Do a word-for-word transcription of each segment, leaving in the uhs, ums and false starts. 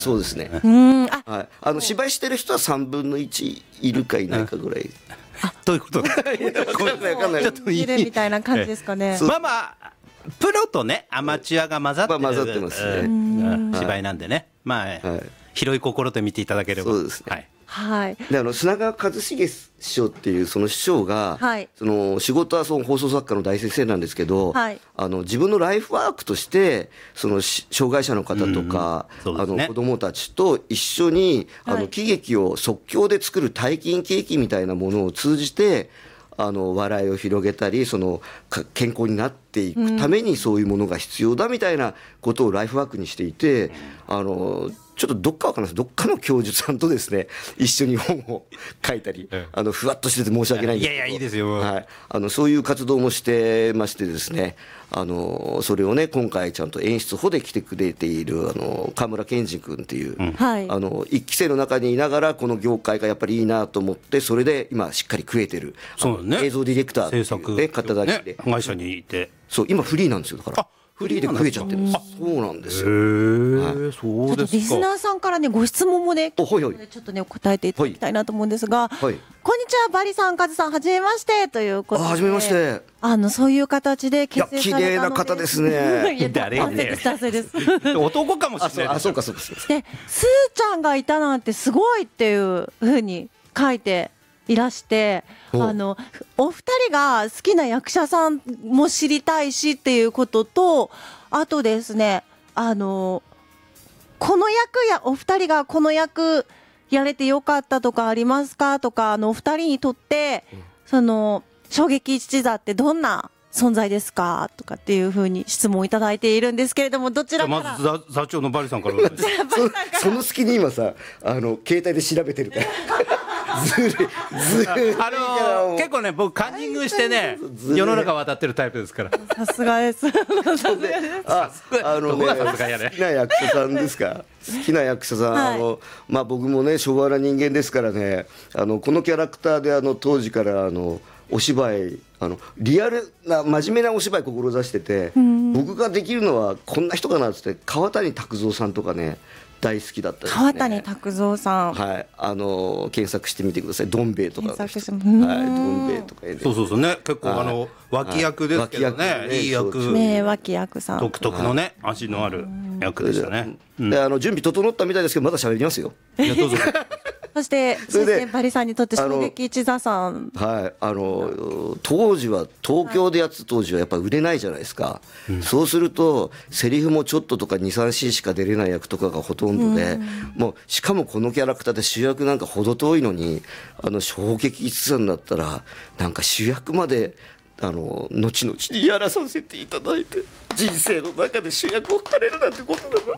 そうですね。 うん、あ、 はい、あの芝居してる人はさんぶんのいちいるかいないかぐらい。 あ、どういうこと？ わかんないわかんない。 ちょっといるみたいな感じですかね。 まあまあプロとねアマチュアが混ざってる、 まあ混ざってますね。 うん芝居なんでね、まあ、はい、広い心で見ていただければ。 そうですね。 はいはい、 であの砂川一茂師匠っていうその師匠が、はい、その仕事はその放送作家の大先生なんですけど、はい、あの自分のライフワークとしてその障害者の方とか、うんね、あの子どもたちと一緒に、はい、あの喜劇を即興で作る体験喜劇みたいなものを通じてあの笑いを広げたりその健康になっていくためにそういうものが必要だみたいなことをライフワークにしていて、うん、あのちょっとどっかわかんないですどっかの教授さんとですね一緒に本を書いたり、うん、あのふわっとしてて申し訳ないんですけど、 いやいやいいですよ、 はい、あのそういう活動もしてましてですねあのそれをね今回ちゃんと演出補で来てくれているあの河村健二君っていう、うん、あの一期生の中にいながらこの業界がやっぱりいいなと思ってそれで今しっかり食えてるそうね、 映像ディレクターっていう、ね、制作、ね、方だけで、 ね、会社にいてそう今フリーなんですよだからフリーで食えちゃってるんです。そうなんですよ。へー、はい、そうですか。ちょっとリスナーさんからねご質問もねほいほいちょっとね答えていただきたいなと思うんですが、 はい、 こんにちはバリさんカズさんはじめましてということで、 あはじめまして。 あのそういう形で結成されたので、 いや綺麗な方ですね。 いや誰ね男性です男かもしれない。 あそうかそうかそうか。 でスーちゃんがいたなんてすごいっていう風に書いていらして、あのお二人が好きな役者さんも知りたいしっていうことと、あとですねあのこの役やお二人がこの役やれてよかったとかありますかとか、あのお二人にとって、うん、その衝撃一座ってどんな存在ですかとかっていうふうに質問をいただいているんですけれども、どちらからまず座、座長のバリさんからそ, その隙に今さあの携帯で調べてるからずるいずるいあのー、結構ね僕カンニングしてね世の中渡ってるタイプですから。 さすがですさすがですああのね好きな役者さんですか好きな役者さん、はい、あのまあ、僕もね昭和な人間ですからねあのこのキャラクターであの当時からあのお芝居あのリアルな真面目なお芝居志してて、僕ができるのはこんな人かなって川谷拓三さんとかね大好きだったですね。 川谷拓三さん、 はい、あの検索してみてください。どん兵衛とか、はい、どん兵衛とか、ね、 そうそうそうね、結構あの脇役ですけどね、はい、いい役ね、脇役さん独特のね味のある役でしたね。 で、であの準備整ったみたいですけどまだ喋りますよ。 いやどうぞ。 そしてそしてバリさんにとって衝撃一座さん、 はい、あの当時は東京でやってた当時はやっぱ売れないじゃないですか、うん、そうするとセリフもちょっととか にさんシーン しか出れない役とかがほとんどで、うん、もうしかもこのキャラクターで主役なんか程遠いのにあの衝撃一座になったらなんか主役まであの後々にやらさせていただいて人生の中で主役を張れるなんてことだな。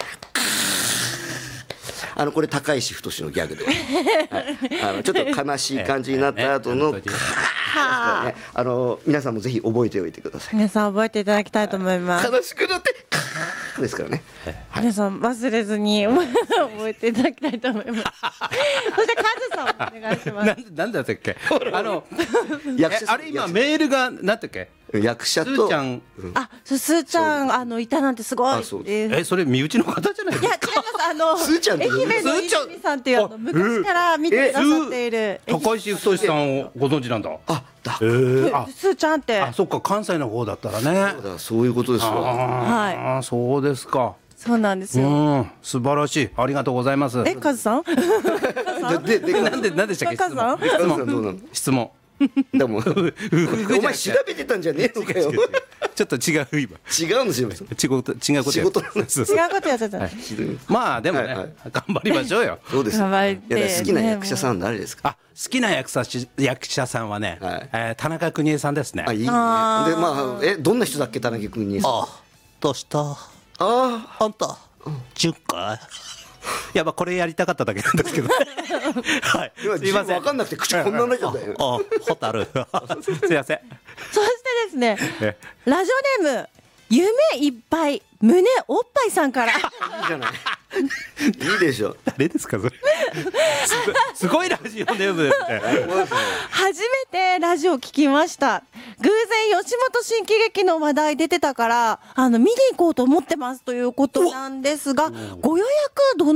あのこれ高石太のギャグで、はい、あのちょっと悲しい感じになった後の、ね、あの皆さんもぜひ覚えておいてください。 皆さん覚えていただきたいと思います。 悲しくなってですからね、 はい、皆さん忘れずに覚えていただきたいと思いますそしてカズさんお願いします。 なんだったっけあのあれ今メールがなんだっけ役者とスーちゃん、 うん、あスーちゃんあのいたなんてすごい。 えそれ身内の方じゃないですか。 いや違いますあのスーちゃん愛媛の泉さんっていうあの昔から見てくださっている高石太さんをご存知なんだ。 あだ、 えー、あスーちゃんってあそっか関西の方だったらね。 そうだそういうことですわ。 はいあそうですか。 そうなんですよ。 うん素晴らしいありがとうございます。 えカズさんででなんでなんでしたっけ質問質問どうなの質問でもお前調べてたんじゃねえのかよ。 ちょっと違う今違うんですよ。 違うこと違うこと違うことやってた。 まあでもね頑張りましょうよ。 そうです。 頑張って好きな役者さん誰ですか。 あ好きな役者役者さんはね田中邦衛さんですね。 あいいね。でまあえどんな人だっけ田中邦衛さん。 あどうしたああんたじゅっかいやばこれやりたかっただけなんですけどはいすいません分かんなくて口こんなになっちゃったよ。 あホタルすいません。 そしてですねラジオネーム夢いっぱい胸おっぱいさんからいいじゃないいいでしょ。 誰ですかそれすごいラジオネームですね。 初めてラジオ聞きました。 偶然吉本新喜劇の話題出てたから、あの、見に行こうと思ってますということなんですが、ご予約どの